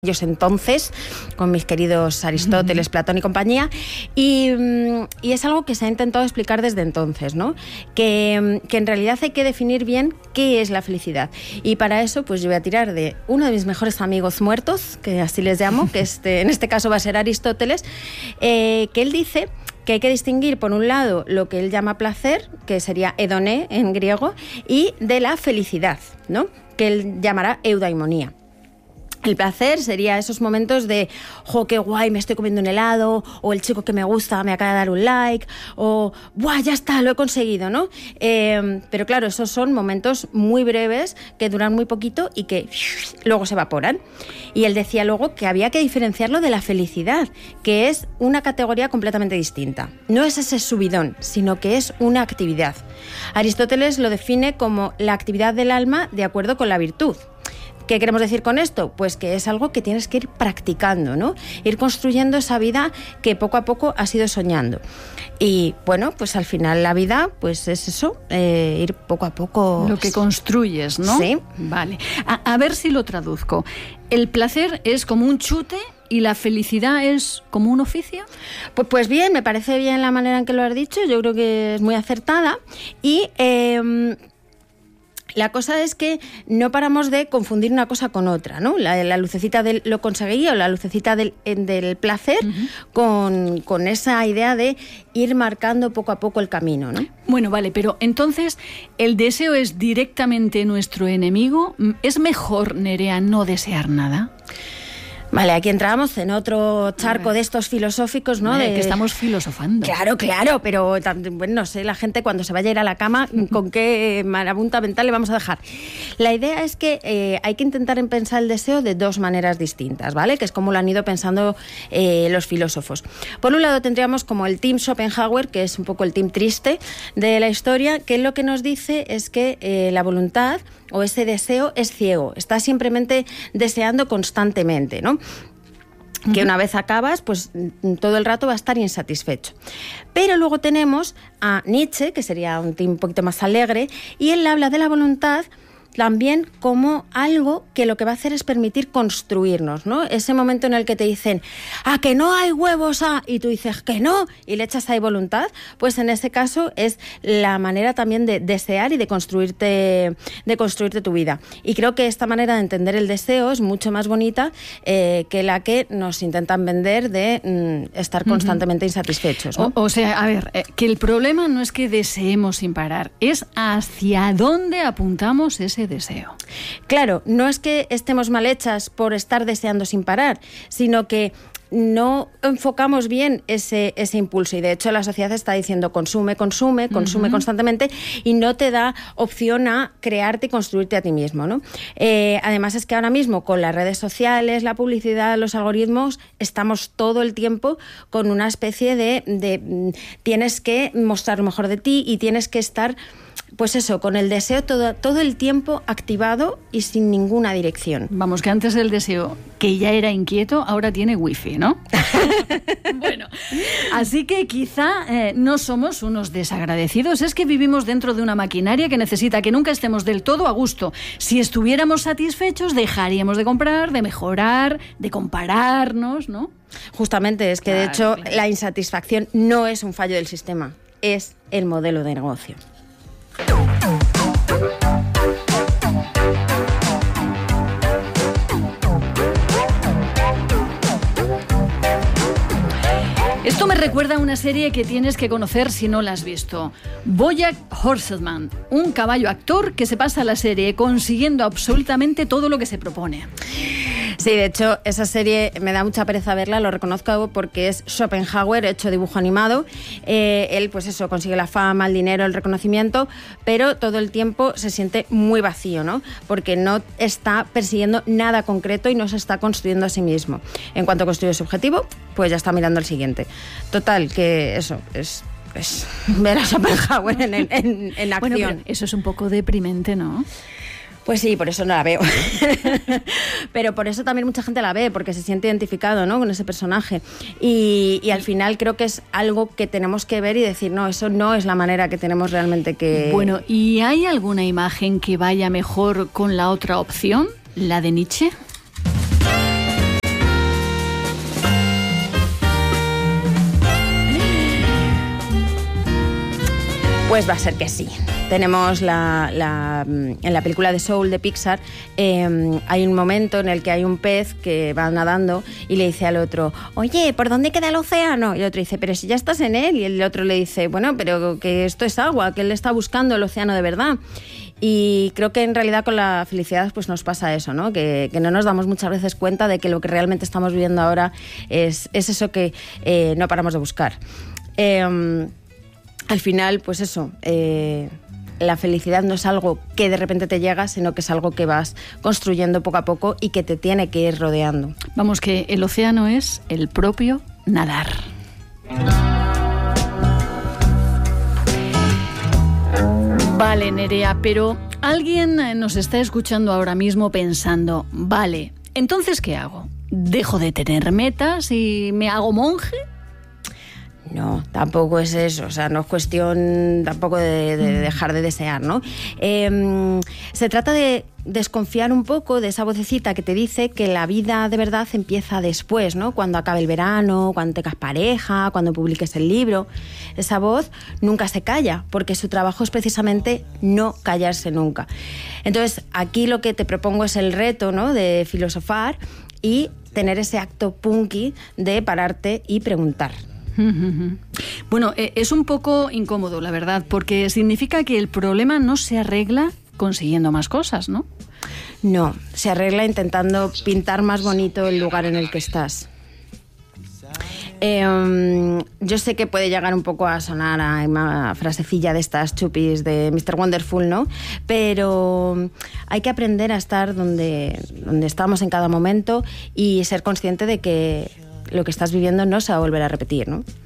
ellos entonces, con mis queridos Aristóteles, Platón y compañía, y es algo que se ha intentado explicar desde entonces, ¿no? Que en realidad hay que definir bien qué es la felicidad. Y para eso, pues yo voy a tirar de uno de mis mejores amigos muertos, que así les llamo, que en este caso va a ser Aristóteles, que él dice que hay que distinguir, por un lado, lo que él llama placer, que sería edoné en griego, y de la felicidad, ¿no? Que él llamará eudaimonía. El placer sería esos momentos de, ¡jo, qué guay, me estoy comiendo un helado! O el chico que me gusta me acaba de dar un like. O, ¡buah, ya está, lo he conseguido!, ¿no? Pero claro, esos son momentos muy breves que duran muy poquito y que luego se evaporan. Y él decía luego que había que diferenciarlo de la felicidad, que es una categoría completamente distinta. No es ese subidón, sino que es una actividad. Aristóteles lo define como la actividad del alma de acuerdo con la virtud. ¿Qué queremos decir con esto? Pues que es algo que tienes que ir practicando, ¿no? Ir construyendo esa vida que poco a poco has ido soñando. Y bueno, pues al final la vida, pues es eso, ir poco a poco. Lo que construyes, ¿no? Sí. Vale. A ver si lo traduzco. ¿El placer es como un chute y la felicidad es como un oficio? Pues bien, me parece bien la manera en que lo has dicho. Yo creo que es muy acertada. Y la cosa es que no paramos de confundir una cosa con otra, ¿no? La lucecita del lo conseguí o la lucecita del placer con esa idea de ir marcando poco a poco el camino, ¿no? Bueno, vale, pero entonces, ¿el deseo es directamente nuestro enemigo? ¿Es mejor, Nerea, no desear nada? Vale, aquí entrábamos en otro charco de estos filosóficos, ¿no? Que estamos filosofando. Claro, pero bueno, no sé, la gente cuando se vaya a ir a la cama, ¿con qué marabunta mental le vamos a dejar? La idea es que hay que intentar pensar el deseo de dos maneras distintas, ¿vale? Que es como lo han ido pensando los filósofos. Por un lado tendríamos como el Team Schopenhauer, que es un poco el team triste de la historia, que lo que nos dice es que la voluntad o ese deseo es ciego, está simplemente deseando constantemente, ¿no? Que una vez acabas, pues todo el rato va a estar insatisfecho. Pero luego tenemos a Nietzsche, que sería un tipo un poquito más alegre, y él habla de la voluntad también como algo que lo que va a hacer es permitir construirnos, ¿no? Ese momento en el que te dicen, que no hay huevos, y tú dices que no, y le echas ahí voluntad, pues en ese caso es la manera también de desear y de construirte tu vida. Y creo que esta manera de entender el deseo es mucho más bonita que la que nos intentan vender de estar constantemente insatisfechos, ¿no? O sea, a ver, que el problema no es que deseemos sin parar, es hacia dónde apuntamos ese deseo. Claro, no es que estemos mal hechas por estar deseando sin parar, sino que no enfocamos bien ese impulso, y de hecho la sociedad está diciendo consume constantemente, y no te da opción a crearte y construirte a ti mismo, ¿no? Además es que ahora mismo con las redes sociales, la publicidad, los algoritmos, estamos todo el tiempo con una especie de tienes que mostrar lo mejor de ti y tienes que estar, pues eso, con el deseo todo el tiempo activado y sin ninguna dirección. Vamos, que antes del deseo, que ya era inquieto, ahora tiene wifi, ¿no? Bueno, así que quizá no somos unos desagradecidos, es que vivimos dentro de una maquinaria que necesita que nunca estemos del todo a gusto. Si estuviéramos satisfechos, dejaríamos de comprar, de mejorar, de compararnos, ¿no? Justamente, es que de hecho la insatisfacción no es un fallo del sistema, es el modelo de negocio. Esto me recuerda a una serie que tienes que conocer si no la has visto. BoJack Horseman, un caballo actor que se pasa la serie consiguiendo absolutamente todo lo que se propone. Sí, de hecho, esa serie me da mucha pereza verla, lo reconozco, porque es Schopenhauer hecho dibujo animado. Él, pues eso, consigue la fama, el dinero, el reconocimiento, pero todo el tiempo se siente muy vacío, ¿no? Porque no está persiguiendo nada concreto y no se está construyendo a sí mismo. En cuanto construye su objetivo, pues ya está mirando el siguiente. Total, que eso es ver a Schopenhauer en acción. Bueno, pero eso es un poco deprimente, ¿no? Pues sí, por eso no la veo. Pero por eso también mucha gente la ve, porque se siente identificado, ¿no?, con ese personaje. Y al final creo que es algo que tenemos que ver y decir, no, eso no es la manera que tenemos realmente que... Bueno, ¿y hay alguna imagen que vaya mejor con la otra opción, la de Nietzsche? Pues va a ser que sí. Tenemos en la película de Soul de Pixar, hay un momento en el que hay un pez que va nadando y le dice al otro, oye, ¿por dónde queda el océano? Y el otro dice, pero si ya estás en él. Y el otro le dice, bueno, pero que esto es agua, que él está buscando el océano de verdad. Y creo que en realidad con la felicidad pues nos pasa eso, ¿no? Que no nos damos muchas veces cuenta de que lo que realmente estamos viviendo ahora es eso que no paramos de buscar. Al final, pues eso, la felicidad no es algo que de repente te llega, sino que es algo que vas construyendo poco a poco y que te tiene que ir rodeando. Vamos, que el océano es el propio nadar. Vale, Nerea, pero alguien nos está escuchando ahora mismo pensando, vale, ¿entonces qué hago? ¿Dejo de tener metas y me hago monje? No, tampoco es eso, o sea, no es cuestión tampoco de dejar de desear, ¿no? Se trata de desconfiar un poco de esa vocecita que te dice que la vida de verdad empieza después, ¿no? Cuando acabe el verano, cuando tengas pareja, cuando publiques el libro. Esa voz nunca se calla, porque su trabajo es precisamente no callarse nunca. Entonces, aquí lo que te propongo es el reto, ¿no?, de filosofar y tener ese acto punky de pararte y preguntar. Bueno, es un poco incómodo, la verdad, porque significa que el problema no se arregla consiguiendo más cosas, ¿no? No, se arregla intentando pintar más bonito el lugar en el que estás. Yo sé que puede llegar un poco a sonar a una frasecilla de estas chupis de Mr. Wonderful, ¿no? Pero hay que aprender a estar donde estamos en cada momento y ser consciente de que lo que estás viviendo no se va a volver a repetir, ¿no?